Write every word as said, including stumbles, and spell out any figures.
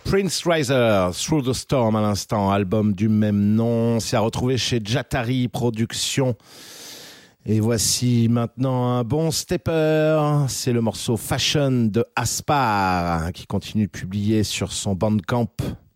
Prince Riser, Through the Storm à l'instant, album du même nom, c'est à retrouver chez Jatari Productions. Et voici maintenant un bon stepper, c'est le morceau Fashion de Aspar qui continue de publier sur son Bandcamp.